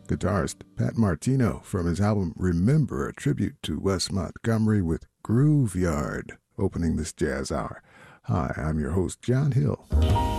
Guitarist Pat Martino from his album Remember, a tribute to Wes Montgomery with Groove Yard, opening this jazz hour. Hi, I'm your host, John Hill.